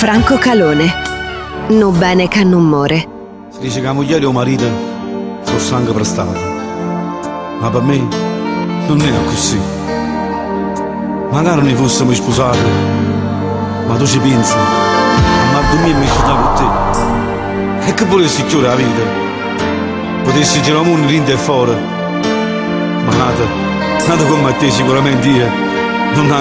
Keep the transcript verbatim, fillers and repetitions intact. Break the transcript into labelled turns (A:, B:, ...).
A: Franco Calone. No bene che non muore.
B: Si dice che la moglie e il marito sono sangue prestato, ma per me non è così. Magari non ne fossimo sposati, ma tu ci pensi, a dormire mi sta con te. E che volessi chiudere la vita? Potessi girare il mondo in e fuori, ma nata, nata come te sicuramente io non